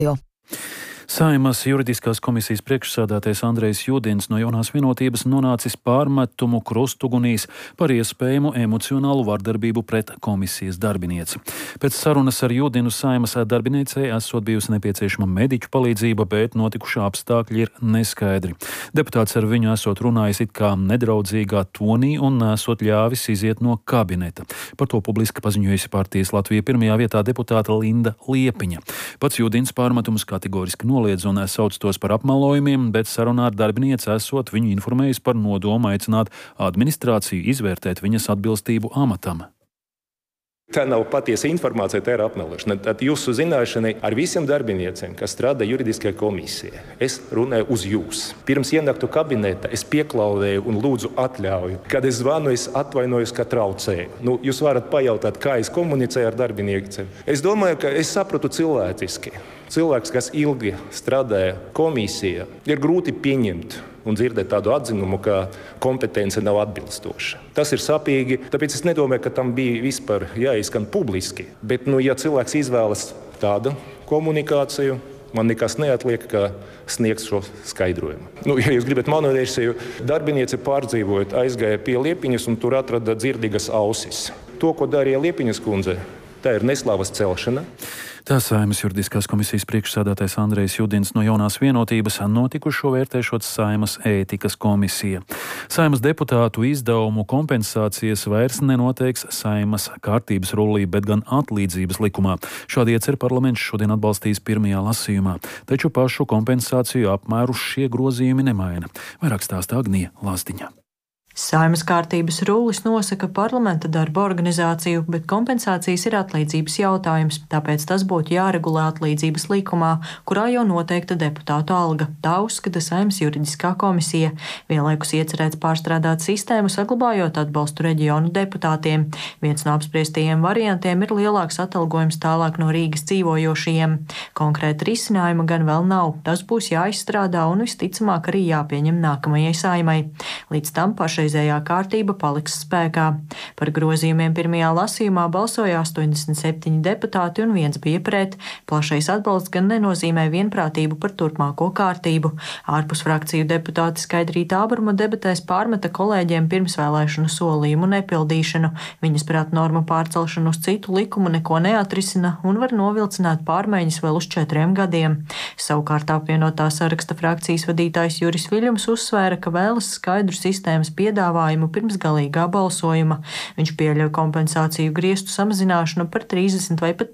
Jo. Saeimas juridiskās komisijas priekšsēdētājs Andrejs Judins no Jaunās vienotības nonācis pārmetumu krustugunīs par iespējamu emocionālu vardarbību pret komisijas darbinieci. Pēc sarunas ar Judinu Saeimas darbiniecei esot bijusi nepieciešama mediķu palīdzība, bet notikušā apstākļi ir neskaidri. Deputāts ar viņu esot runājis it kā nedraudzīgā tonī un esot ļāvis iziet no kabineta. Par to publiski paziņojusi partijas Latvija pirmajā vietā deputāta Linda Liepiņa. Pats Judins pārmetumus kategoriski noliedz un sauc tos par apmelojumiem, bet sarunā ar darbinieci esot viņu informējis par nodomu aicināt administrāciju izvērtēt viņas atbilstību amatam. Tā nav patiesa informācija, tā ir apmelošana. Tad jūsu zināšanai ar visiem darbinieciem, kas strādā juridiskajā komisijā, es runāju uz jūs. Pirms ienāktu kabinetā es pieklaudēju un lūdzu atļauju. Kad es zvanu, es atvainojos, ka traucēju. Jūs varat pajautāt, kā es komunicēju ar darbiniekiem. Es domāju, ka es sapratu cilvēciski. Cilvēks, kas ilgi strādāja komisijā, ir grūti pieņemt un dzirdēt tādu atzinumu, ka kompetence nav atbilstoša. Tas ir sāpīgi, tāpēc es nedomāju, ka tam bija vispār jāizskan publiski. Bet, ja cilvēks izvēlas tādu komunikāciju, man nekas neatliek, kā sniegt šo skaidrojumu. Ja jūs gribat manu versiju, darbiniece pārdzīvojot aizgāja pie Liepiņas un tur atrada dzirdīgas ausis. To, ko darīja Liepiņas kundze, tā ir neslāvas celšana. Tā Saeimas juridiskās komisijas priekšsēdētājs Andrejs Judins no Jaunās vienotības notikušo vērtēšot Saeimas ētikas komisija. Saeimas deputātu izdevumu kompensācijas vairs nenoteiks Saeimas kārtības rullī, bet gan atlīdzības likumā. Šādi ieceri parlaments šodien atbalstīs pirmajā lasījumā, taču pašu kompensāciju apmēru šie grozījumi nemaina. Vairāk stāstā Agnija Lazdiņa. Saeimas kārtības rullis nosaka parlamenta darba organizāciju, bet kompensācijas ir atlīdzības jautājums, tāpēc tas būtu jāregulē atlīdzības likumā, kurā jau noteikta deputātu alga. Tā uzskata Saeimas juridiskā komisija. Vienlaikus iecerēts pārstrādāt sistēmu, saglabājot atbalstu reģionu deputātiem. Viens no apspriestajiem variantiem ir lielāks atalgojums tālāk no Rīgas dzīvojošajiem. Konkrēta risinājuma gan vēl nav. Tas būs jāizstrādā un visticamāk arī jāpieņem nākamajai Saeimai. Līdz tam pašreizējā kārtība paliks spēkā. Par grozījumiem pirmajā lasījumā balsoja 87 deputāti un 1 bija pret. Plašais atbalsts gan nenozīmē vienprātību par turpmāko kārtību. Ārpus frakciju deputāti Skaidrīta Abruma debatēs pārmeta kolēģiem pirmsvēlēšanu solījumu nepildīšanu. Viņas prāt norma pārcelšanu uz citu likumu neko neatrisina un var novilcināt pārmaiņas vēl uz 4 gadiem. Savukārt apvienotā saraksta frakcijas vadītājs Juris Viļums uzsvēra, ka vēlas skaidru sistēmas piedāvājumu pirms galīgā balsojuma. Viņš pieļauj kompensāciju griestu samazināšanu par 30 vai pat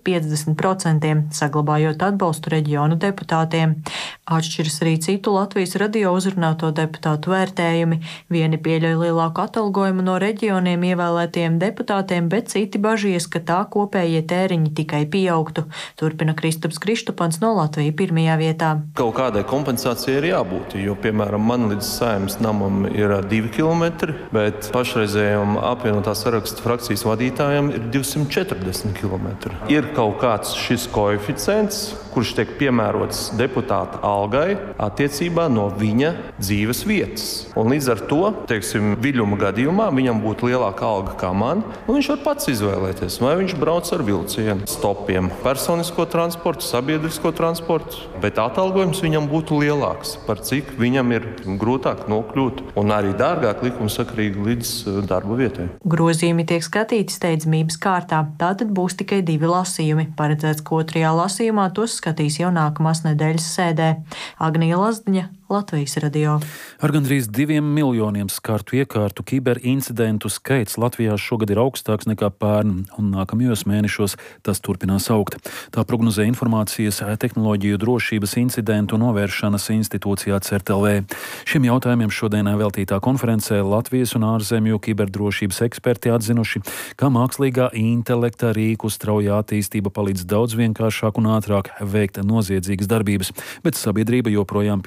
50%, saglabājot atbalstu reģionu deputātiem. Atšķiras arī citu Latvijas radio uzrunāto deputātu vērtējumi. Vieni pieļauj lielāku atalgojumu no reģioniem ievēlētiem deputātiem, bet citi bažījies, ka tā kopējie tēriņi tikai pieaugtu. Turpina Kristaps Kristupans no Latvijas pirmajā vietā. Kaut kādai kompensācijai ir jābūt, jo, piemēram, man līdz Saeimas namam ir 2 kilometri, bet pašreizējiem apvienotā saraksta frakcijas vadītājiem ir 240 kilometri. Ir kaut kāds šis koeficients, kurš tiek piemērots deputāta algai attiecībā no viņa dzīves vietas. Un līdz ar to, Viļuma gadījumā, viņam būtu lielāka alga kā man, un viņš var pats izvēlēties, vai viņš brauc ar vilcienu, stopiem, personisko transportu, sabiedrisko transportu, bet atalgojums viņam būtu lielāks, par cik viņam ir grūtāk nokļūt un arī dārgāk likumsakarīgi līdz darba vietai. Grozījumi tiek skatīti steidzamības kārtā, tātad būs tikai 2 lasījumi. Paredzēts, ka 2. lasījumā tos skatīs jau nākamās nedēļas sēdē. Agnija Lazdiņa, Latvijas radio. Ar gandrīz 2 miljoniem skartu iekārtu kiberincidentu skaits Latvijā šogad ir augstāks nekā pērn, un nākamajos mēnešos tas turpinās augt. Tā prognozē Informācijas tehnoloģiju drošības incidentu novēršanas institūcijā CERT-LV. Šiem jautājumiem šodien veltītā konferencē Latvijas un ārzemju kiberdrošības eksperti atzinuši, ka mākslīgā intelekta rīku straujā attīstība palīdz daudz vienkāršāk un ātrāk veikt noziedzīgas darbības, bet sabiedrība joprojām pilnībā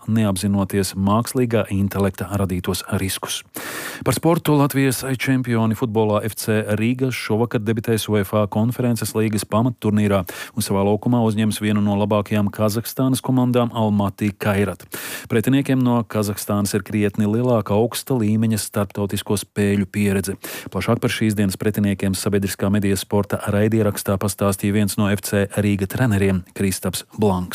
neapzinoties mākslīgā intelekta radītos riskus. Par sportu Latvijas čempioni futbolā FC Rīga šovakar debitēs UEFA konferences līgas pamatturnīrā un savā laukumā uzņems vienu no labākajām Kazahstānas komandām Almaty Kairat. Pretiniekiem no Kazahstānas ir krietni lielāka augsta līmeņa starptautisko spēļu pieredze. Plašāk par šīs dienas pretiniekiem sabiedriskā medija sporta raidierakstā pastāstīja viens no FC Rīga treneriem Kristaps Blanks.